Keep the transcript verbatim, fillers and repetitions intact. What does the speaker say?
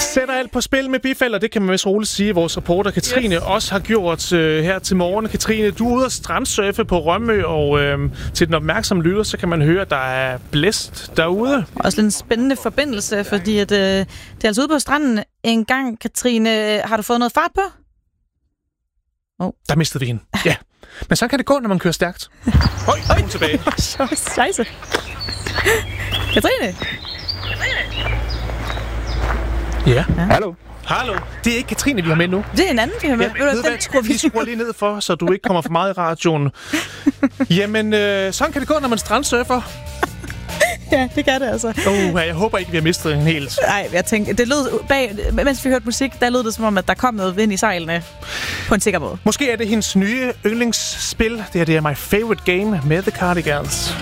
Sætter alt på spil med Bifald, og det kan man vist roligt sige, vores reporter Katrine yes. også har gjort øh, her til morgen. Katrine, du er ude at strandsurfe på Rømø, og øh, til den opmærksomme lytter, så kan man høre, at der er blæst derude. Også en spændende forbindelse, fordi at, øh, det er altså ude på stranden en gang. Katrine, har du fået noget fart på? Oh. Der mistede vi hende. Ja. Men så kan det gå, når man kører stærkt. Høj, Høj. Hun tilbage. Så scheisse. Katrine? Ja. ja. Hallo. Hallo. Det er ikke Katrine, vi har med nu. Det er en anden, vi har med. Ja, ved du, den skruer vi skruer lige ned for, så du ikke kommer for meget i radioen. Jamen, øh, sådan kan det gå, når man strandsurfer. Ja, det kan det altså. Oh, jeg håber ikke, vi har mistet en helt. Nej, jeg tænker, det lød bag, mens vi hørte musik, der lød det som om, at der kom noget vind i sejlene på en sikker måde. Måske er det hendes nye yndlingsspil. Det her det er My Favorite Game med The Cardigans.